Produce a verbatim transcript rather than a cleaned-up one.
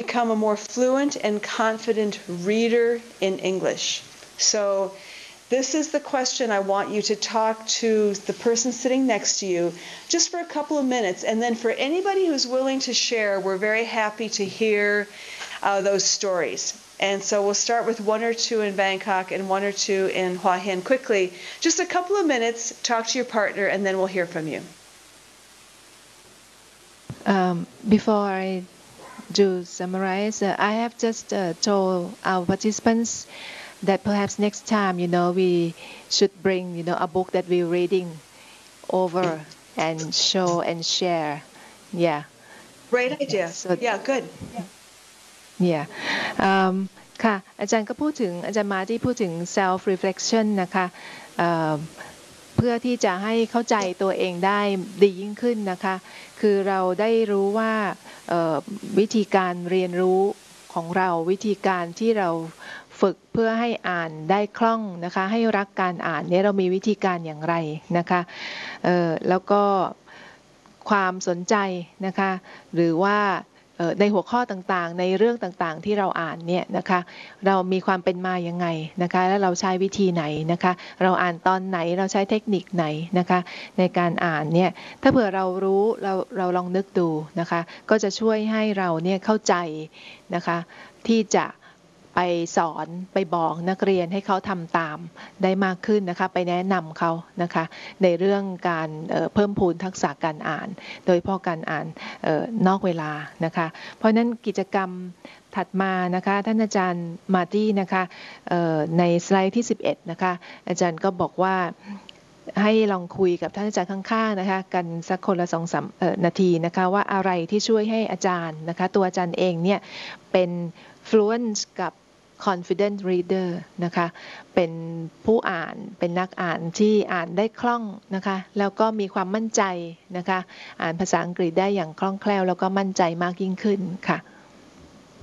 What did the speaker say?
become a more fluent and confident reader in English? So this is the question I want you to talk to the person sitting next to you just for a couple of minutes. And then for anybody who's willing to share, we're very happy to hear uh, those stories. And so we'll start with one or two in Bangkok and one or two in Hua Hin quickly. Just a couple of minutes, talk to your partner, and then we'll hear from you. Um, before I do summarize, uh, I have just uh, told our participants that perhaps next time, you know, we should bring, you know, a book that we're reading over and show and share. Yeah. Great idea. So, yeah, good. Yeah. Um, ค่ะอาจารย์ก็พูดถึงอาจารย์มาที่พูดถึง self reflection นะคะเพื่อที่จะให้เข้าใจตัวเองได้ดียิ่งขึ้นนะคะคือเราได้รู้ว่าวิธีการเรียนรู้ของเราวิธีการที่เราฝึกเพื่อให้อ่านได้คล่องนะคะให้รักการอ่านเนี่ยเรามีวิธีการอย่างไรนะคะแล้วก็ความสนใจนะคะหรือว่าในหัวข้อต่างๆในเรื่องต่างๆที่เราอ่านเนี่ยนะคะเรามีความเป็นมายังไงนะคะแล้วเราใช้วิธีไหนนะคะเราอ่านตอนไหนเราใช้เทคนิคไหนนะคะในการอ่านเนี่ยถ้าเผื่อเรารู้เราเราลองนึกดูนะคะก็จะช่วยให้เราเนี่ยเข้าใจนะคะที่จะไปสอนไปบอกนักเรียนให้เขาทำตามได้มากขึ้นนะคะไปแนะนำเขานะคะในเรื่องการเพิ่มพูนทักษะการอ่านโดยเฉพาะการอ่านนอกเวลานะคะเพราะนั้นกิจกรรมถัดมานะคะท่านอาจารย์มาร์ตี้นะคะในสไลด์ที่สิบเอ็ดนะคะอาจารย์ก็บอกว่าให้ลองคุยกับท่านอาจารย์ข้างๆนะคะกันสักคนละสองสามนาทีนะคะว่าอะไรที่ช่วยให้อาจารย์นะคะตัวอาจารย์เองเนี่ยเป็น fluent กับ confident reader นะคะเป็นผู้อ่านเป็นนักอ่านที่อ่านได้คล่องนะคะแล้วก็มีความมั่นใจนะคะอ่านภาษาอังกฤษได้อย่างคล่องแคล่วแล้วก็มั่นใจมากยิ่งขึ้นค่ะ